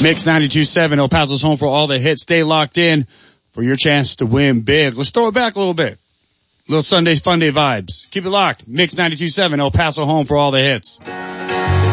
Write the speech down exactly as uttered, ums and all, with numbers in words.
Mix ninety-two point seven, El Paso's home for all the hits. Stay locked in for your chance to win big. Let's throw it back a little bit. Little Sunday Fun Day vibes. Keep it locked. Mix ninety-two point seven, El Paso home for all the hits.